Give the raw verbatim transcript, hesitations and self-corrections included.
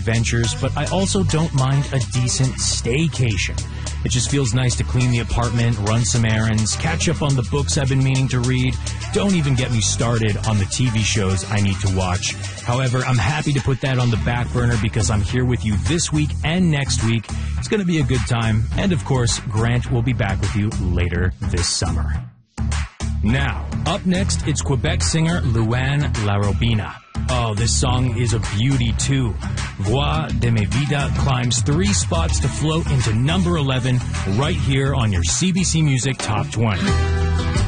adventures, but I also don't mind a decent staycation. It just feels nice to clean the apartment, run some errands, catch up on the books I've been meaning to read. Don't even get me started on the T V shows I need to watch. However, I'm happy to put that on the back burner because I'm here with you this week and next week. It's going to be a good time. And of course, Grant will be back with you later this summer. Now, up next, it's Quebec singer Louann Larobina. Oh, this song is a beauty too. Voix de mi vida climbs three spots to float into number eleven right here on your C B C Music Top twenty.